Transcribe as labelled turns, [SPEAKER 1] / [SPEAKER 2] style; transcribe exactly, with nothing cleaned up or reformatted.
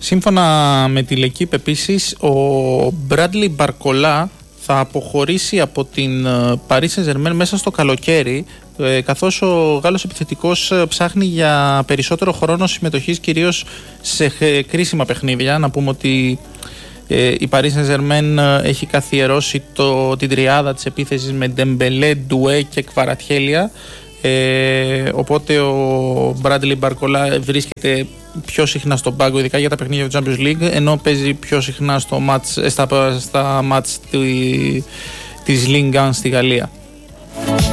[SPEAKER 1] Σύμφωνα με τη L'Équipe επίσης, ο Μπράντλι Μπαρκολά θα αποχωρήσει από την Paris Saint-Germain μέσα στο καλοκαίρι, καθώς ο Γάλλος επιθετικός ψάχνει για περισσότερο χρόνο συμμετοχής, κυρίως σε κρίσιμα παιχνίδια. Να πούμε ότι η Paris Saint-Germain έχει καθιερώσει το, την τριάδα της επίθεσης με Ντεμπελέ, Ντουέ και Κβαρατχέλια. Ε, οπότε ο Μπράντλι Μπαρκολά βρίσκεται πιο συχνά στον πάγκο, ειδικά για τα παιχνίδια του Champions League, ενώ παίζει πιο συχνά στο match, στα, στα μάτς της Ligue ένα στη Γαλλία.